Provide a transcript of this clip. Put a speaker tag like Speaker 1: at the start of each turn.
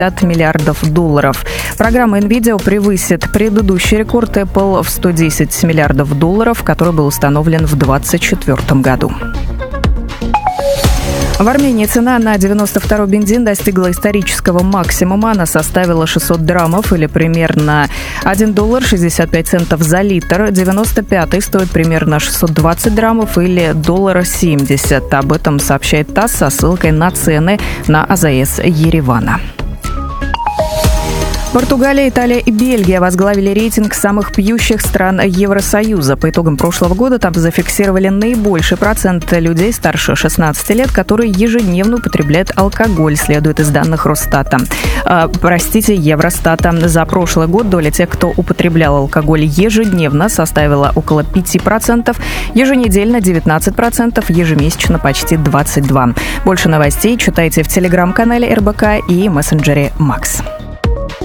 Speaker 1: миллиардов долларов. Программа NVIDIA превысит предыдущий рекорд Apple в 110 миллиардов долларов, который был установлен в 2024 году. В Армении цена на 92-й бензин достигла исторического максимума. Она составила 600 драмов или примерно $1 65 центов за литр. 95-й стоит примерно 620 драмов или $1.70. Об этом сообщает ТАСС со ссылкой на цены на АЗС Еревана. Португалия, Италия и Бельгия возглавили рейтинг самых пьющих стран Евросоюза. По итогам прошлого года там зафиксировали наибольший процент людей старше 16 лет, которые ежедневно употребляют алкоголь, следует из данных Евростата. За прошлый год доля тех, кто употреблял алкоголь ежедневно, составила около 5%, еженедельно 19%, ежемесячно почти 22%. Больше новостей читайте в телеграм-канале РБК и мессенджере Макс.